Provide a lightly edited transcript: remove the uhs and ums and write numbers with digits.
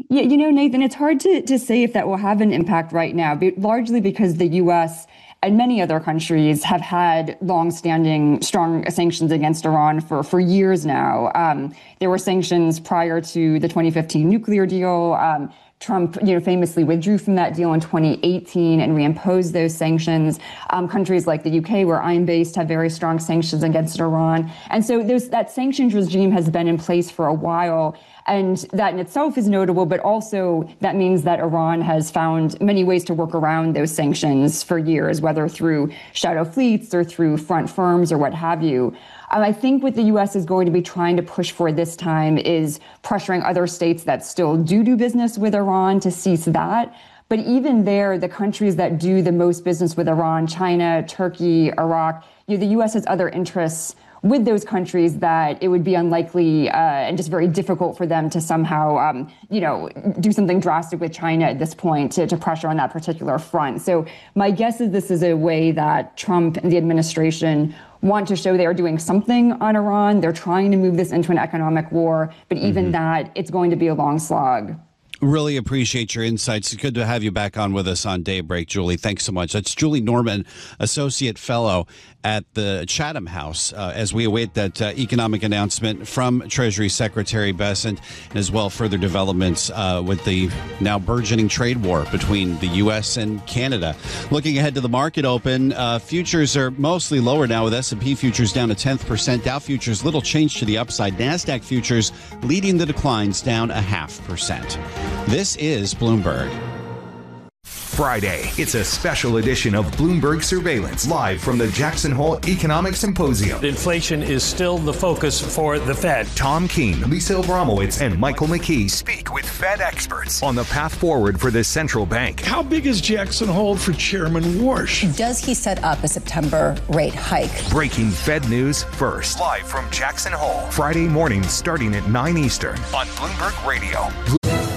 Yeah, Nathan, it's hard to say if that will have an impact right now, but largely because the U.S. and many other countries have had longstanding strong sanctions against Iran for years now. There were sanctions prior to the 2015 nuclear deal. Trump, famously withdrew from that deal in 2018 and reimposed those sanctions. Countries like the UK, where I'm based, have very strong sanctions against Iran. And so that sanctions regime has been in place for a while. And that in itself is notable, but also that means that Iran has found many ways to work around those sanctions for years, whether through shadow fleets or through front firms or what have you. I think what the U.S. is going to be trying to push for this time is pressuring other states that still do business with Iran to cease that. But even there, the countries that do the most business with Iran, China, Turkey, Iraq, the U.S. has other interests with those countries that it would be unlikely and just very difficult for them to somehow, do something drastic with China at this point to pressure on that particular front. So my guess is this is a way that Trump and the administration want to show they are doing something on Iran. They're trying to move this into an economic war, but even that, it's going to be a long slog. Really appreciate your insights. It's good to have you back on with us on Daybreak, Julie. Thanks so much. That's Julie Norman, Associate Fellow at the Chatham House, as we await that economic announcement from Treasury Secretary Bessent, and as well further developments with the now burgeoning trade war between the U.S. and Canada. Looking ahead to the market open, futures are mostly lower now, with S&P futures down 0.1%. Dow futures little change to the upside. NASDAQ futures leading the declines down 0.5%. This is Bloomberg. Friday, it's a special edition of Bloomberg Surveillance, live from the Jackson Hole Economic Symposium. Inflation is still the focus for the Fed. Tom Keene, Lisa Abramowitz, and Michael McKee speak with Fed experts on the path forward for the central bank. How big is Jackson Hole for Chairman Warsh? Does he set up a September rate hike? Breaking Fed news first. Live from Jackson Hole. Friday morning starting at 9 Eastern on Bloomberg Radio.